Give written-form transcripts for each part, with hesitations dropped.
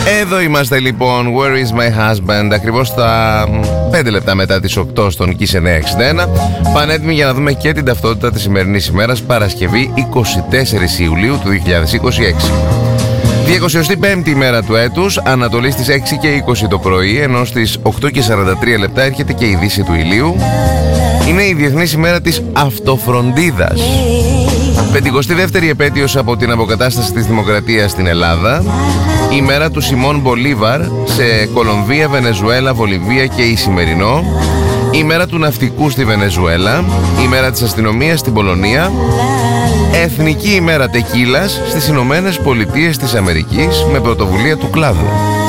Εδώ είμαστε λοιπόν. Where is my husband? Ακριβώς τα 5 λεπτά μετά τις 8 στον Kiss 961. Πανέτοιμοι για να δούμε και την ταυτότητα της σημερινής ημέρας, Παρασκευή 24 Ιουλίου του 2026. 25η ημέρα του έτους, Ανατολή στις 6 και 20 το πρωί, ενώ στις 8 και 43 λεπτά έρχεται και η δύση του ηλίου. Είναι η Διεθνής ημέρα της αυτοφροντίδας. 52η επέτειος από την αποκατάσταση της δημοκρατίας στην Ελλάδα. Η μέρα του Σιμών Μπολίβαρ σε Κολομβία, Βενεζουέλα, Βολιβία και Ισημερινό. Η μέρα του ναυτικού στη Βενεζουέλα. Η μέρα της αστυνομίας στην Πολωνία. Εθνική ημέρα τεκίλας στις Ηνωμένες Πολιτείες της Αμερικής με πρωτοβουλία του κλάδου.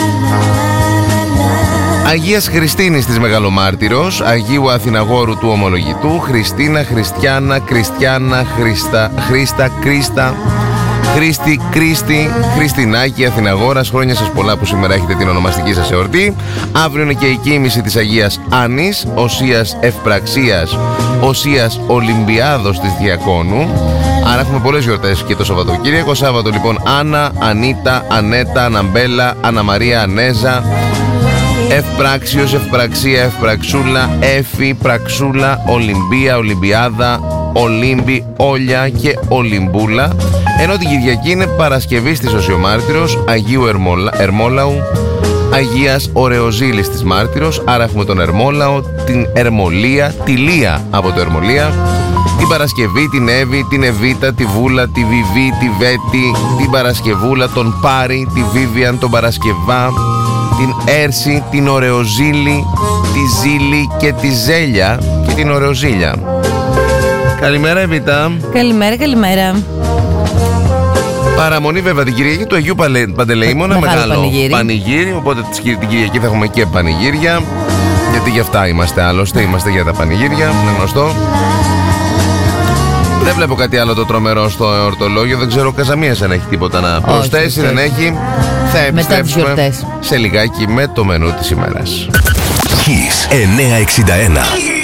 Αγίας Χριστίνης της Μεγαλομάρτυρος, Αγίου Αθηναγόρου του Ομολογητού, Χριστίνα, Χριστιάνα, Κριστιάνα, Χρήστα, Χρήστη, Κρίστη, Χριστινάκη, Αθηναγόρας. Χρόνια σας πολλά που σήμερα έχετε την ονομαστική σας εορτή. Αύριο είναι και η κοίμηση της Αγίας Άννης, Οσίας Ευπραξίας, Οσίας Ολυμπιάδος της Διακόνου. Άρα έχουμε πολλές γιορτές και το Σαββατοκύριακο. Σάββατο λοιπόν Άννα, Ανίτα, Ανέτα, Αναμπέλα, Αναμαρία, Ανέζα, Ευπράξιος, Ευπραξία, Ευπραξούλα, Έφη, Πραξούλα, Ολυμπία, Ολυμπιάδα, Ολύμπη, Όλια και Ολυμπούλα. Ενώ την Κυριακή είναι Παρασκευή της Οσιομάρτυρος, Αγίου Ερμόλαου, Αγίας Ωρεοζήλης της Μάρτυρος. Άρα έχουμε τον Ερμόλαο, την Ερμολία, τη Λία από το Ερμολία, την Παρασκευή, την Εύη, την Εβίτα, τη Βούλα, τη Βιβί, τη Βέτη, την Παρασκευούλα, τον Πάρη, τη Βίβιαν, τον Παρασκευά, την Έρση, την Ωρεοζήλη, τη Ζήλη και τη Ζέλια και την Ωρεοζήλια. Καλημέρα Εβίτα. Καλημέρα, καλημέρα. Παραμονή βέβαια την Κυριακή του Αγίου Παντελεήμωνα, μεγάλο πανηγύρι. Οπότε την Κυριακή θα έχουμε και πανηγύρια. Γιατί γι' αυτά είμαστε άλλωστε, είμαστε για τα πανηγύρια, είναι γνωστό. Δεν βλέπω κάτι άλλο το τρομερό στο εορτολόγιο. Δεν ξέρω Καζαμίας αν έχει τίποτα να προσθέσει, δεν έχει. Θα επιστρέψουμε σε λιγάκι με το μενού της ημέρας. Kiss 961.